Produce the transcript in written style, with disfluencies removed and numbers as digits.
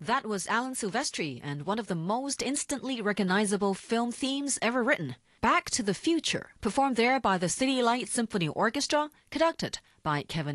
That was Alan Silvestri and one of the most instantly recognizable film themes ever written. Back to the Future, performed there by the City Light Symphony Orchestra, conducted by Kevin